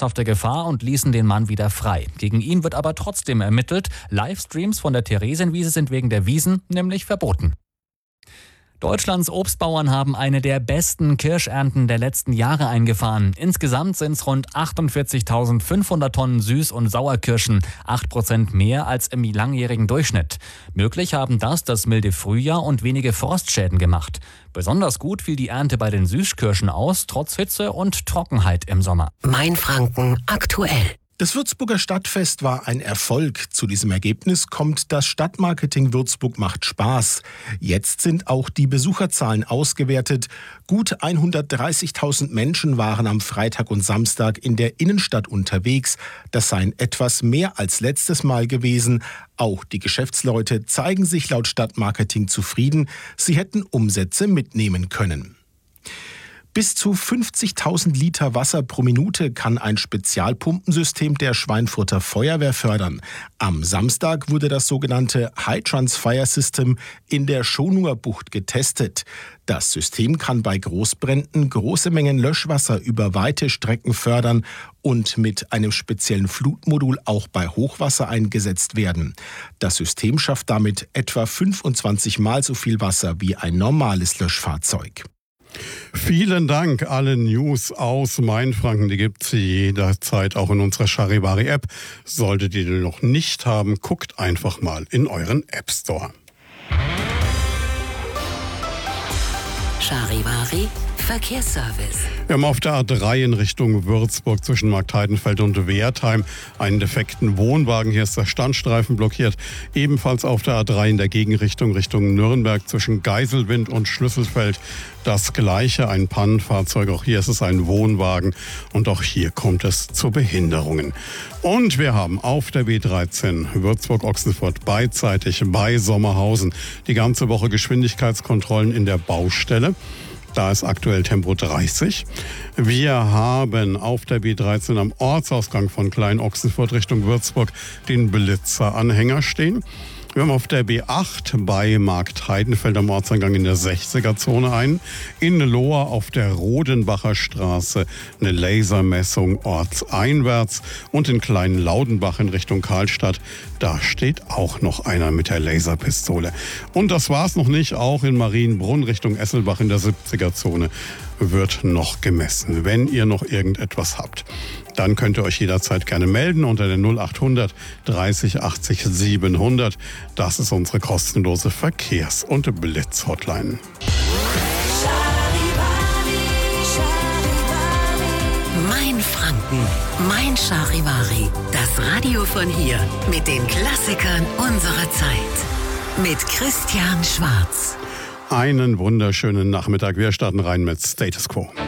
ernsthafte Gefahr und ließen den Mann wieder frei. Gegen ihn wird aber trotzdem ermittelt. Livestreams von der Theresienwiese sind wegen der Wiesen nämlich verboten. Deutschlands Obstbauern haben eine der besten Kirschernten der letzten Jahre eingefahren. Insgesamt sind es rund 48.500 Tonnen Süß- und Sauerkirschen, 8% mehr als im langjährigen Durchschnitt. Möglich haben das milde Frühjahr und wenige Frostschäden gemacht. Besonders gut fiel die Ernte bei den Süßkirschen aus, trotz Hitze und Trockenheit im Sommer. Mainfranken aktuell. Das Würzburger Stadtfest war ein Erfolg. Zu diesem Ergebnis kommt das Stadtmarketing Würzburg macht Spaß. Jetzt sind auch die Besucherzahlen ausgewertet. Gut 130.000 Menschen waren am Freitag und Samstag in der Innenstadt unterwegs. Das seien etwas mehr als letztes Mal gewesen. Auch die Geschäftsleute zeigen sich laut Stadtmarketing zufrieden. Sie hätten Umsätze mitnehmen können. Bis zu 50.000 Liter Wasser pro Minute kann ein Spezialpumpensystem der Schweinfurter Feuerwehr fördern. Am Samstag wurde das sogenannte High-Trans Fire System in der Schonuer Bucht getestet. Das System kann bei Großbränden große Mengen Löschwasser über weite Strecken fördern und mit einem speziellen Flutmodul auch bei Hochwasser eingesetzt werden. Das System schafft damit etwa 25 Mal so viel Wasser wie ein normales Löschfahrzeug. Vielen Dank. Alle News aus Mainfranken, die gibt es jederzeit auch in unserer Charivari-App. Solltet ihr die noch nicht haben, guckt einfach mal in euren App Store. Charivari Verkehrsservice. Wir haben auf der A3 in Richtung Würzburg zwischen Marktheidenfeld und Wertheim einen defekten Wohnwagen. Hier ist der Standstreifen blockiert. Ebenfalls auf der A3 in der Gegenrichtung Richtung Nürnberg zwischen Geiselwind und Schlüsselfeld. Das Gleiche, ein Pannenfahrzeug. Auch hier ist es ein Wohnwagen. Und auch hier kommt es zu Behinderungen. Und wir haben auf der B13 Würzburg-Ochsenfurt beidseitig bei Sommerhausen die ganze Woche Geschwindigkeitskontrollen in der Baustelle. Da ist aktuell Tempo 30. Wir haben auf der B13 am Ortsausgang von Klein-Ochsenfurt Richtung Würzburg den Blitzer-Anhänger stehen. Wir haben auf der B8 bei Marktheidenfeld am Ortseingang in der 60er-Zone ein. In Lohr auf der Rodenbacher Straße eine Lasermessung ortseinwärts. Und in Klein-Laudenbach in Richtung Karlstadt, da steht auch noch einer mit der Laserpistole. Und das war's noch nicht. Auch in Marienbrunn Richtung Esselbach in der 70er-Zone wird noch gemessen. Wenn ihr noch irgendetwas habt, dann könnt ihr euch jederzeit gerne melden unter der 0800 30 80 700. Das ist unsere kostenlose Verkehrs- und Blitz-Hotline. Mainfranken, Mein Charivari. Das Radio von hier mit den Klassikern unserer Zeit. Mit Christian Schwarz. Einen wunderschönen Nachmittag. Wir starten rein mit Status Quo.